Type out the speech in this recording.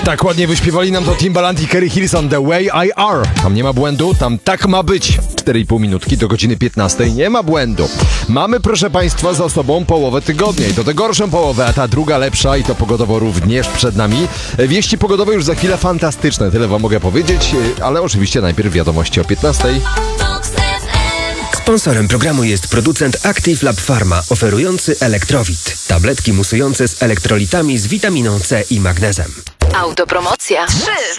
Tak ładnie wyśpiewali nam to Timbaland i Kerry Hilson, The Way I Are. Tam nie ma błędu, tam tak ma być. 4,5 minutki do godziny 15, nie ma błędu. Mamy, proszę Państwa, za sobą połowę tygodnia i to tę gorszą połowę, a ta druga lepsza i to pogodowo również przed nami. Wieści pogodowe już za chwilę fantastyczne, tyle Wam mogę powiedzieć, ale oczywiście najpierw wiadomości o 15. Sponsorem programu jest producent Active Lab Pharma, oferujący Elektrowit. Tabletki musujące z elektrolitami z witaminą C i magnezem. Autopromocja 3.